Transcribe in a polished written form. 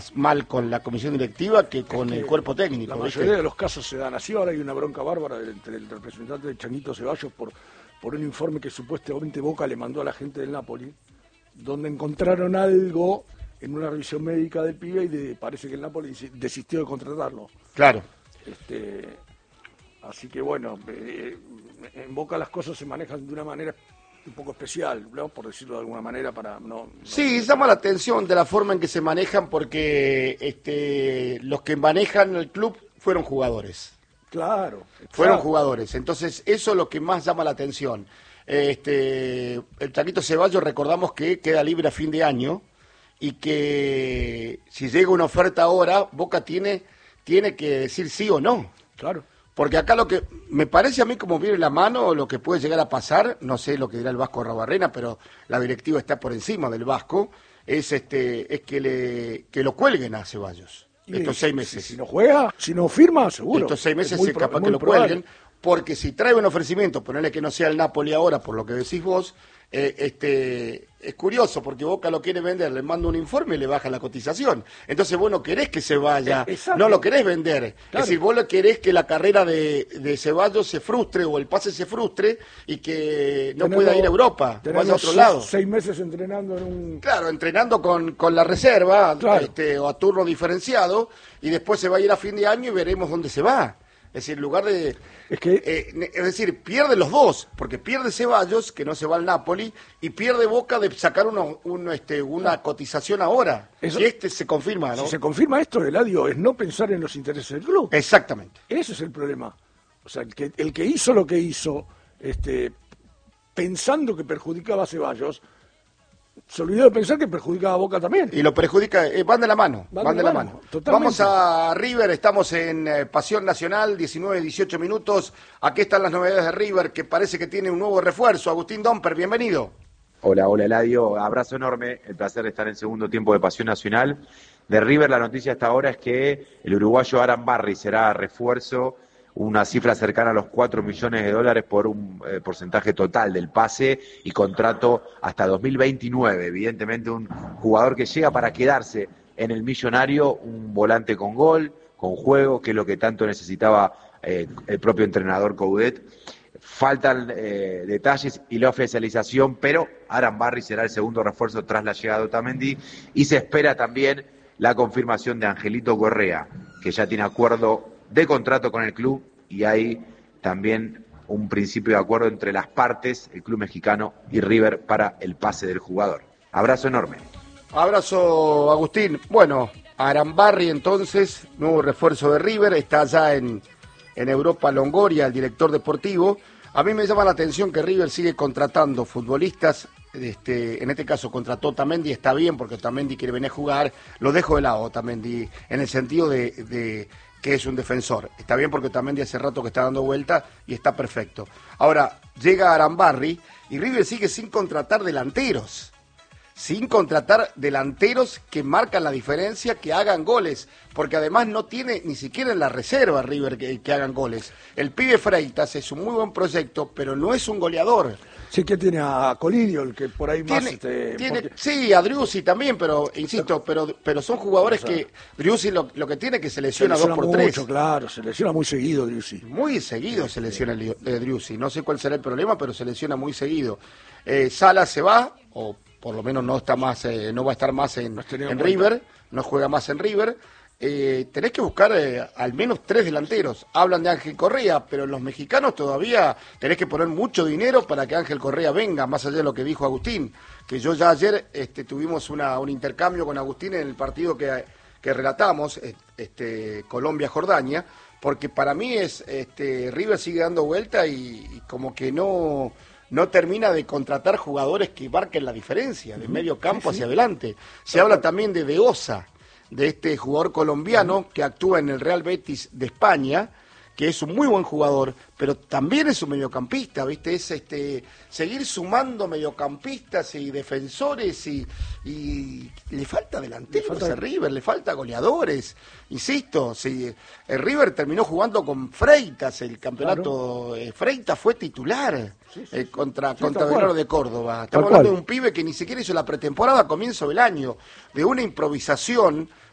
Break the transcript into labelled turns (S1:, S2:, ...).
S1: mal con la comisión directiva que con el cuerpo técnico.
S2: La mayoría de los casos se dan así. Ahora hay una bronca bárbara entre el representante de Changuito Ceballos por un informe que supuestamente Boca le mandó a la gente del Napoli, donde encontraron algo en una revisión médica del pibe y parece que el Napoli desistió de contratarlo.
S1: Claro.
S2: Así que bueno, en Boca las cosas se manejan de una manera un poco especial, ¿no? Por decirlo de alguna manera, para
S1: Sí, llama la atención de la forma en que se manejan porque los que manejan el club fueron jugadores.
S2: Claro.
S1: Fueron jugadores, entonces eso es lo que más llama la atención. El Changuito Ceballos, recordamos que queda libre a fin de año y que si llega una oferta ahora, Boca tiene que decir sí o no.
S2: Claro.
S1: Porque acá lo que me parece a mí como viene la mano, lo que puede llegar a pasar, no sé lo que dirá el Vasco Rabarrena, pero la directiva está por encima del Vasco, es que lo cuelguen a Ceballos estos 6 meses.
S2: Si no juega, si no firma, seguro.
S1: Estos 6 meses es capaz que lo cuelguen, porque si trae un ofrecimiento, ponerle que no sea el Napoli ahora, por lo que decís vos, es curioso, porque Boca lo quiere vender, le manda un informe y le baja la cotización. Entonces vos no querés que se vaya, no lo querés vender. Claro. Es decir, vos lo querés que la carrera de Ceballos se frustre o el pase se frustre y que no pueda ir a Europa, vaya a otro lado.
S2: 6 meses entrenando
S1: Claro, entrenando con la reserva,
S2: claro.
S1: O a turno diferenciado, y después se va a ir a fin de año y veremos dónde se va. Es decir, en lugar de... Es decir, pierde los dos, porque pierde Ceballos, que no se va al Napoli, y pierde Boca de sacar una cotización ahora.
S2: Eso,
S1: si se confirma, ¿no?
S2: Si se confirma esto, Eladio, es no pensar en los intereses del club.
S1: Exactamente.
S2: Ese es el problema. O sea, el que hizo lo que hizo, pensando que perjudicaba a Ceballos, se olvidó de pensar que perjudicaba a Boca también.
S1: Y lo perjudica, van de la mano, van de la mano.
S2: Totalmente.
S1: Vamos a River, estamos en Pasión Nacional, 19-18 minutos. Aquí están las novedades de River, que parece que tiene un nuevo refuerzo. Agustín Domper, bienvenido.
S3: Hola Eladio, abrazo enorme, el placer de estar en el segundo tiempo de Pasión Nacional. De River la noticia hasta ahora es que el uruguayo Aran Barry será refuerzo, una cifra cercana a los $4 millones por un porcentaje total del pase y contrato hasta 2029. Evidentemente un jugador que llega para quedarse en el millonario, un volante con gol, con juego, que es lo que tanto necesitaba el propio entrenador Coudet. Faltan detalles y la oficialización, pero Aran Barry será el segundo refuerzo tras la llegada de Otamendi y se espera también la confirmación de Angelito Correa, que ya tiene acuerdo de contrato con el club y hay también un principio de acuerdo entre las partes, el club mexicano y River, para el pase del jugador. Abrazo enorme.
S1: Abrazo, Agustín. Bueno, Aran Barry entonces, nuevo refuerzo de River, está allá en Europa Longoria, el director deportivo. A mí me llama la atención que River sigue contratando futbolistas, en este caso contrató Otamendi, está bien porque Otamendi quiere venir a jugar, lo dejo de lado Otamendi, en el sentido de que es un defensor. Está bien porque Otamendi hace rato que está dando vuelta y está perfecto. Ahora, llega Aran Barry y River sigue sin contratar delanteros. Sin contratar delanteros que marcan la diferencia, que hagan goles, porque además no tiene ni siquiera en la reserva River que hagan goles. El pibe Freitas es un muy buen proyecto, pero no es un goleador.
S2: Sí, que tiene a Colidio, el que por ahí más...
S1: Sí, a Driussi también, pero insisto, pero son jugadores que... Driussi lo que tiene es que se lesiona 2 por 3.
S2: Claro, se lesiona muy seguido Driussi.
S1: Muy seguido se lesiona Driussi. No sé cuál será el problema, pero se lesiona muy seguido. Sala se va, o por lo menos no está más, no va a estar más en River, no juega más en River. Tenés que buscar al menos 3 delanteros. Hablan de Ángel Correa, pero los mexicanos todavía tenés que poner mucho dinero para que Ángel Correa venga, más allá de lo que dijo Agustín, que yo ya ayer tuvimos un intercambio con Agustín en el partido que relatamos, Colombia-Jordania, porque para mí River sigue dando vuelta y como que no termina de contratar jugadores que marquen la diferencia, de medio campo hacia adelante. Se habla también de Osa, de este jugador colombiano que actúa en el Real Betis de España, que es un muy buen jugador, pero también es un mediocampista, ¿viste? Es seguir sumando mediocampistas y defensores y le falta delanteros a River, le falta goleadores. Insisto, el River terminó jugando con Freitas el campeonato, claro. Freitas fue titular contra Belgrano de Córdoba. Estamos hablando de un pibe que ni siquiera hizo la pretemporada a comienzo del año, de una improvisación